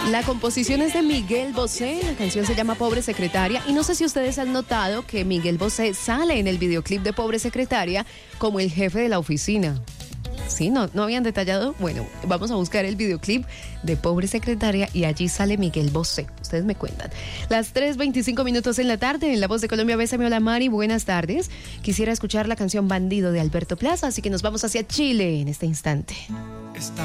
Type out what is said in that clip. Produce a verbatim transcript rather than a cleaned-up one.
La composición es de Miguel Bosé, la canción se llama Pobre Secretaria y no sé si ustedes han notado que Miguel Bosé sale en el videoclip de Pobre Secretaria como el jefe de la oficina. ¿Sí? ¿No, no habían detallado? Bueno, vamos a buscar el videoclip de Pobre Secretaria y allí sale Miguel Bosé. Ustedes me cuentan. Las tres veinticinco minutos en la tarde, en La Voz de Colombia. Bésame, hola Mari, buenas tardes. Quisiera escuchar la canción Bandido de Alberto Plaza, así que nos vamos hacia Chile en este instante.